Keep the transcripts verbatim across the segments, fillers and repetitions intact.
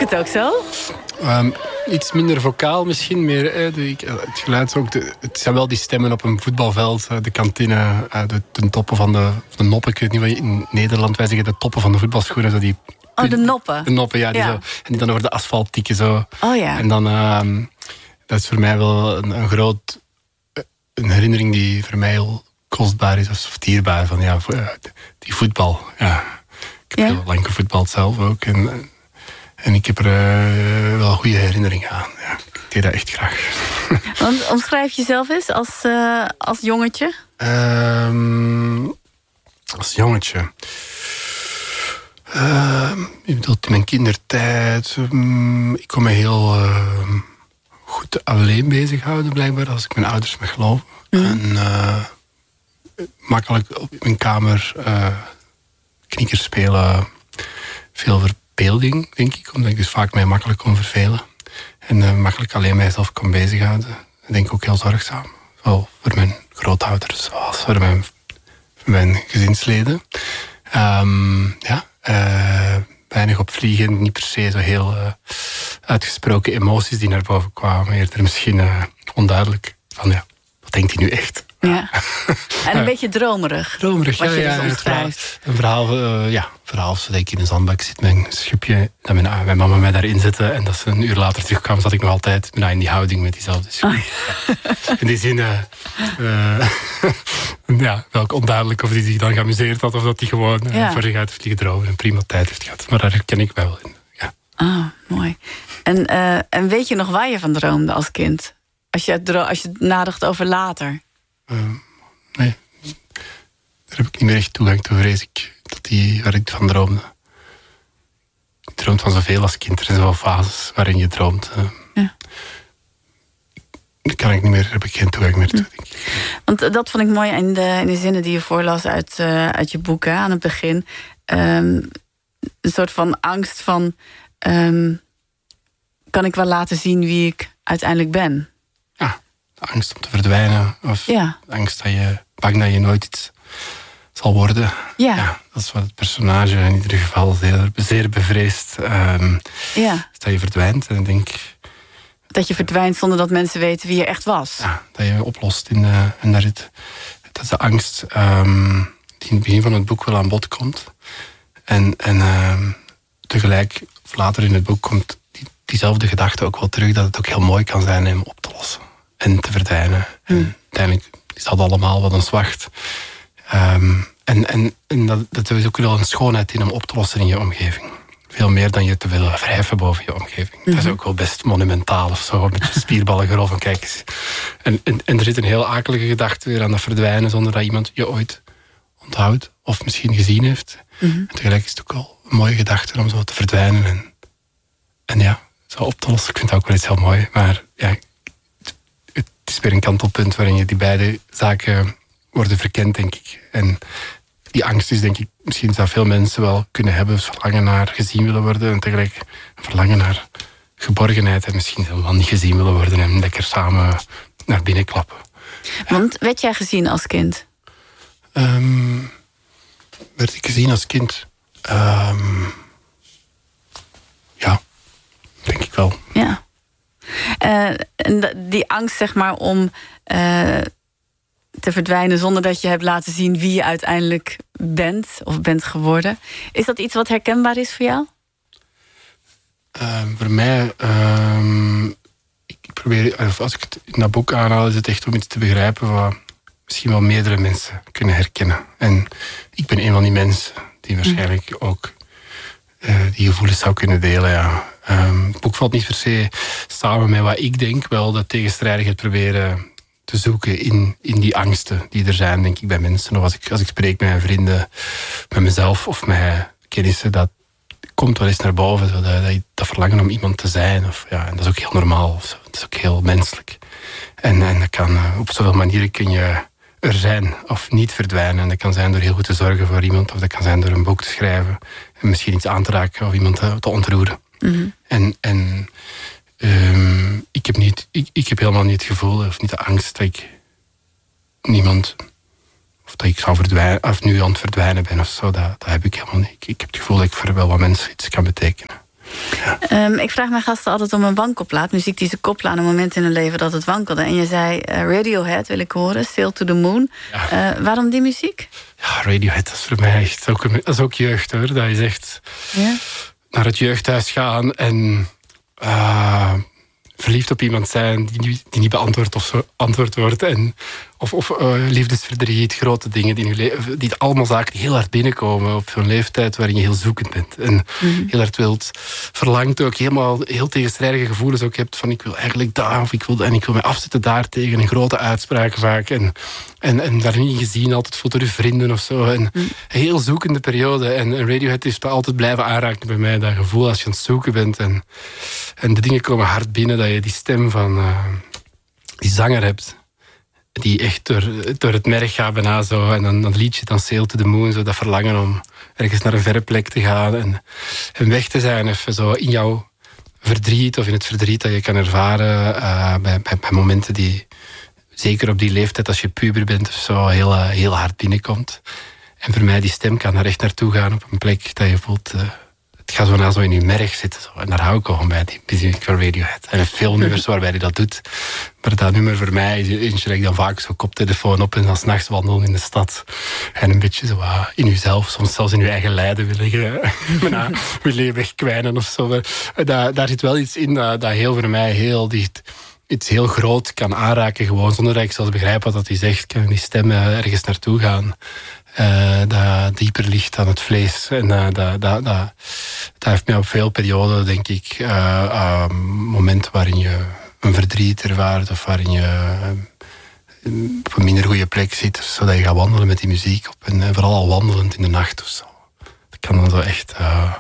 het ook zo? Um, iets minder vocaal misschien. Meer, eh, de, het geluid ook. De, het zijn wel die stemmen op een voetbalveld. De kantine, de, de toppen van de, de noppen. Ik weet niet wat je in Nederland, wij zeggen de toppen van de voetbalschoenen. Zo die, oh, de noppen. De noppen, ja. Die, ja. Zo, en die dan over de asfalt tikken. Zo. Oh ja. En dan, um, dat is voor mij wel een, een groot... Een herinnering die voor mij heel kostbaar is. Of dierbaar. Van, ja, die voetbal. Ja. Ik heb ja. heel lang gevoetbald zelf ook. En, en ik heb er uh, wel goede herinneringen aan. Ja, ik deed dat echt graag. Want omschrijf jezelf eens als, uh, als jongetje? Um, als jongetje... Uh, je bedoelt in mijn kindertijd... Um, ik kon me heel uh, goed alleen bezighouden, blijkbaar. Als ik mijn ouders mag geloven. Mm. En uh, makkelijk op mijn kamer... Uh, knikkers spelen, veel verbeelding, denk ik. Omdat ik dus vaak mij makkelijk kon vervelen. En uh, makkelijk alleen mijzelf kon bezighouden. Ik denk ook heel zorgzaam. Zowel voor mijn grootouders als voor mijn, voor mijn gezinsleden. Um, ja, uh, weinig op vliegen. Niet per se zo heel uh, uitgesproken emoties die naar boven kwamen. Eerder misschien uh, onduidelijk. Van ja, wat denkt hij nu echt? Ja. En een beetje dromerig. Dromerig, wat ja. je ja, dus omschrijft. Een verhaal, uh, ja, verhaal zodat ik in een zandbak zit met een schubje. Dat mijn, uh, mijn mama mij daarin zette. En dat ze een uur later terugkwam, zat ik nog altijd nou, in die houding met diezelfde schubje. Oh. Ja. In die zin, uh, uh, ja, welk onduidelijk of hij zich dan geamuseerd had. Of dat hij gewoon uh, ja. voor zich uit heeft gedroomd. Een prima tijd heeft gehad. Maar daar herken ik mij wel in. Ja. Ah, mooi. En, uh, en weet je nog waar je van droomde als kind? Als je, dro- als je nadacht over later? Uh, nee, daar heb ik niet meer echt toegang toe, vrees ik. Dat die, waar ik van droomde. Ik droomt van zoveel als kind. Er zijn zoveel fases waarin je droomt. Uh, ja. Daar kan ik niet meer, heb ik geen toegang meer toe, denk ik. Want dat vond ik mooi in de, in de zinnen die je voorlas uit, uh, uit je boek, hè, aan het begin. Um, een soort van angst van... Um, kan ik wel laten zien wie ik uiteindelijk ben? Ja, de angst om te verdwijnen. Of ja. de angst dat je bang dat je nooit iets zal worden. Ja. Ja, dat is wat het personage in ieder geval zeer, zeer bevreest. Um, ja. Dat je verdwijnt. En ik denk... Dat je verdwijnt zonder dat mensen weten wie je echt was. Ja, dat je oplost. In de, en daar zit, dat is de angst um, die in het begin van het boek wel aan bod komt. En, en um, tegelijk, of later in het boek, komt die, diezelfde gedachte ook wel terug. Dat het ook heel mooi kan zijn om op te lossen. En te verdwijnen. Hmm. En uiteindelijk is dat allemaal wat ons wacht. Um, en en, en dat, dat is ook wel een schoonheid in om op te lossen in je omgeving. Veel meer dan je te willen verheffen boven je omgeving. Mm-hmm. Dat is ook wel best monumentaal of zo. Met je spierballen gerol van kijk eens. En, en, en er zit een heel akelige gedachte weer aan dat verdwijnen zonder dat iemand je ooit onthoudt. Of misschien gezien heeft. Mm-hmm. En tegelijk is het ook wel een mooie gedachte om zo te verdwijnen. En, en ja, zo op te lossen. Ik vind dat ook wel iets heel mooi. Maar ja, het, het is weer een kantelpunt waarin je die beide zaken worden verkend, denk ik. En die angst is, denk ik, misschien dat veel mensen wel kunnen hebben. Verlangen naar gezien willen worden. En tegelijk een verlangen naar geborgenheid. En misschien helemaal niet gezien willen worden. En lekker samen naar binnen klappen. Want werd jij gezien als kind? Um, werd ik gezien als kind? Um, ja, denk ik wel. Ja. Uh, en die angst, zeg maar, om... Uh, te verdwijnen zonder dat je hebt laten zien wie je uiteindelijk bent of bent geworden. Is dat iets wat herkenbaar is voor jou? Uh, voor mij, uh, ik probeer, als ik het in dat boek aanhaal, is het echt om iets te begrijpen wat misschien wel meerdere mensen kunnen herkennen. En ik ben een van die mensen die waarschijnlijk mm. ook uh, die gevoelens zou kunnen delen. Ja. Um, het boek valt niet per se samen met wat ik denk, wel dat tegenstrijdigheid proberen te zoeken in, in die angsten die er zijn, denk ik, bij mensen. Of als ik, als ik spreek met mijn vrienden, met mezelf of met kennissen, dat komt wel eens naar boven. Zo, dat, dat, dat verlangen om iemand te zijn. Of, ja, en dat is ook heel normaal. Of zo. Dat is ook heel menselijk. En, en dat kan, op zoveel manieren kun je er zijn of niet verdwijnen. En dat kan zijn door heel goed te zorgen voor iemand. Of dat kan zijn door een boek te schrijven. En misschien iets aan te raken of iemand te, te ontroeren. Mm-hmm. En... en Um, ik, heb niet, ik, ik heb helemaal niet het gevoel of niet de angst dat ik niemand of dat ik zou verdwijnen of nu aan het verdwijnen ben of zo. Dat, dat heb ik helemaal niet. Ik, ik heb het gevoel dat ik voor wel wat mensen iets kan betekenen. Ja. Um, ik vraag mijn gasten altijd om een wankelplaat. Muziek die ze koppelen aan een moment in hun leven dat het wankelde. En je zei, uh, Radiohead wil ik horen, Sail to the Moon. Ja. Uh, waarom die muziek? Ja, Radiohead, dat is voor mij echt ook, dat is ook jeugd, hoor. Dat is echt ja. naar het jeugdhuis gaan en uh, verliefd op iemand zijn die, die niet beantwoord of zo antwoord wordt. En, of of uh, liefdesverdriet, grote dingen die, in je le- die allemaal zaken die heel hard binnenkomen op zo'n leeftijd waarin je heel zoekend bent. En mm-hmm. heel hard wilt, verlangt ook helemaal heel tegenstrijdige gevoelens ook hebt van ik wil eigenlijk daar of ik wil en ik wil mij afzetten daar tegen een grote uitspraken vaak. En, en, en daar niet gezien altijd voelt door je vrienden of zo. En mm. een heel zoekende periode. En, en Radiohead is altijd blijven aanraken bij mij. Dat gevoel als je aan het zoeken bent en, en de dingen komen hard binnen, dat je die stem van uh, die zanger hebt. Die echt door, door het merg gaat bijna zo. En dan dat liedje, dan Sail to the Moon. Zo dat verlangen om ergens naar een verre plek te gaan. En, en weg te zijn. Even zo in jouw verdriet. Of in het verdriet dat je kan ervaren. Uh, bij, bij, bij momenten die, zeker op die leeftijd als je puber bent of zo, heel, uh, heel hard binnenkomt. En voor mij, die stem kan daar echt naartoe gaan. Op een plek dat je voelt... Uh, het gaat zo na zo in je merg zitten. Zo. En daar hou ik gewoon bij, die muziek van Radiohead. En veel nummers waarbij hij dat doet. Maar dat nummer voor mij is eentje dat ik dan vaak zo koptelefoon op en dan 's nachts wandelen in de stad. En een beetje zo uh, in jezelf, soms zelfs in je eigen lijden wil liggen. Bijna wil je wegkwijnen of zo. Maar, uh, daar, daar zit wel iets in uh, dat heel voor mij heel dicht... iets heel groot kan aanraken, gewoon zonder dat ik zelfs begrijp wat dat hij zegt. Kan die stem uh, ergens naartoe gaan. Uh, dat dieper ligt dan het vlees. En uh, dat, dat, dat, dat heeft mij op veel perioden, denk ik, uh, uh, momenten waarin je een verdriet ervaart of waarin je uh, op een minder goede plek zit, zodat je gaat wandelen met die muziek op. En uh, vooral al wandelend in de nacht of zo. Dat kan dan zo echt, uh,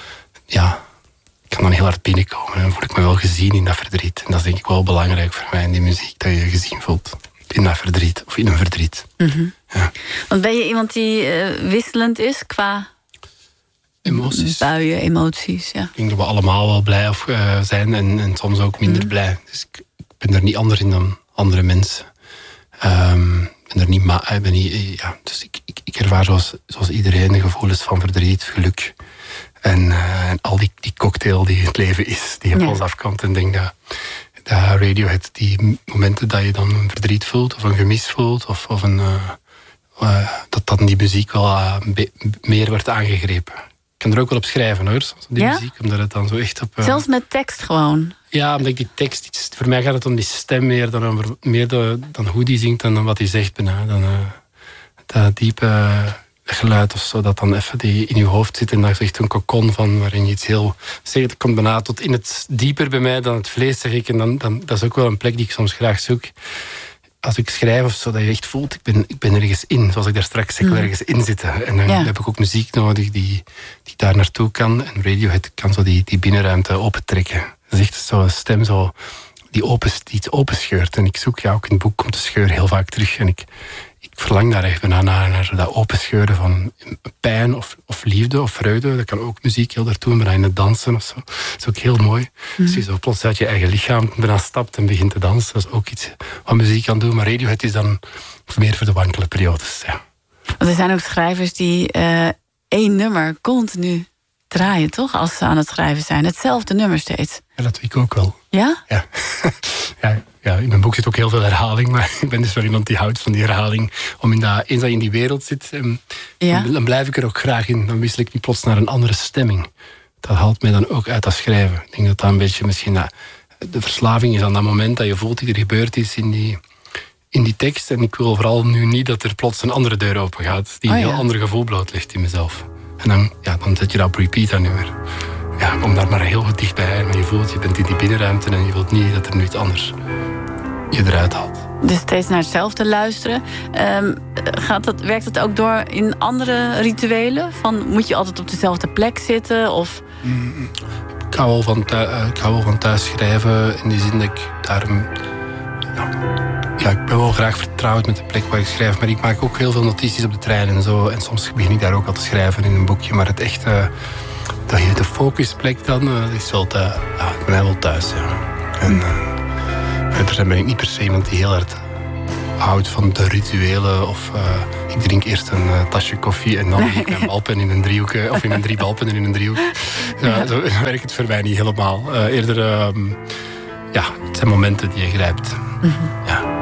ja, kan dan heel hard binnenkomen. En dan voel ik me wel gezien in dat verdriet. En dat is denk ik wel belangrijk voor mij in die muziek, dat je je gezien voelt. In dat verdriet, of in een verdriet. Mm-hmm. Ja. Want ben je iemand die uh, wisselend is qua emoties? Buien, emoties, ja. Ik denk dat we allemaal wel blij of, uh, zijn en, en soms ook minder mm. blij. Dus ik, ik ben er niet anders in dan andere mensen. Um, ik ben er niet, ma- ik ben niet ja, dus ik, ik, ik ervaar zoals, zoals iedereen de gevoelens van verdriet, geluk. En, uh, en al die, die cocktail die het leven is, die op ja. ons afkomt. En ik denk dat... dat Radiohead, die momenten dat je dan een verdriet voelt of een gemis voelt of, of een, uh, uh, dat dan die muziek wel uh, be- meer wordt aangegrepen. Ik kan er ook wel op schrijven, hoor, die ja? muziek, omdat het dan zo echt op... Uh, Zelfs met tekst gewoon? Ja, omdat ik die tekst... Iets, voor mij gaat het om die stem meer dan, over, meer de, dan hoe die zingt dan wat hij zegt bijna. Dan, uh, dat diepe... Uh, geluid of zo, dat dan even die in je hoofd zit en dat is echt een kokon van waarin je iets heel... Zeg, het komt bijna tot in het dieper bij mij dan het vlees, zeg ik. En dan, dan, dat is ook wel een plek die ik soms graag zoek. Als ik schrijf of zo, dat je echt voelt, ik ben, ik ben ergens in. Zoals ik daar straks zeg, mm. ergens in zitten. En dan ja. heb ik ook muziek nodig die, die daar naartoe kan. En Radiohead kan zo die, die binnenruimte opentrekken. Dat is echt zo'n stem zo, die, open, die iets openscheurt. En ik zoek ja ook in het boek komt de scheur heel vaak terug. En ik... Ik verlang daar echt naar, naar, naar dat openscheuren van pijn of, of liefde of vreugde. Dat kan ook muziek heel daartoe, maar in het dansen of zo. Dat is ook heel mooi. Mm. Als je zo plots uit je eigen lichaam bijna stapt en begint te dansen. Dat is ook iets wat muziek kan doen. Maar Radiohead is dan meer voor de wankele periodes. Ja. Want er zijn ook schrijvers die uh, één nummer continu draaien, toch? Als ze aan het schrijven zijn. Hetzelfde nummer steeds. Ja, dat doe ik ook wel. Ja? Ja. ja. Ja, in mijn boek zit ook heel veel herhaling, maar ik ben dus wel iemand die houdt van die herhaling. Om in dat, eens dat je in die wereld zit, ja. dan, dan blijf ik er ook graag in. Dan wissel ik niet plots naar een andere stemming. Dat haalt mij dan ook uit dat schrijven. Ik denk dat dat een beetje misschien... Nou, de verslaving is aan dat moment dat je voelt dat er gebeurd is in die, in die tekst. En ik wil vooral nu niet dat er plots een andere deur open gaat. Die een oh, ja. heel ander gevoel blootlegt in mezelf. En dan, ja, dan zet je dat op repeat aan nummer. Ja, kom daar maar heel goed dichtbij. Maar je voelt, je bent in die binnenruimte en je wilt niet dat er nu iets anders je eruit haalt. Dus steeds naar hetzelfde luisteren. Um, gaat dat, werkt dat ook door in andere rituelen? Van, moet je altijd op dezelfde plek zitten? Of... Mm, ik, hou wel van thuis, ik hou wel van thuis schrijven. In die zin dat ik daar... Ja, ja, ik ben wel graag vertrouwd met de plek waar ik schrijf. Maar ik maak ook heel veel notities op de trein en zo. En soms begin ik daar ook al te schrijven in een boekje. Maar het echte... Dat je de focusplek dan... Uh, is wel thuis. Ja, bij mij wel thuis, ja. En... Uh, Verder ben ik niet per se iemand die heel hard houd van de rituelen. Of uh, ik drink eerst een uh, tasje koffie en dan nee. ik mijn balpen in een driehoek. Of in een drie balpen in een driehoek. Ja, zo werkt het voor mij niet helemaal. Uh, eerder, uh, ja, het zijn momenten die je grijpt. Mm-hmm. Ja.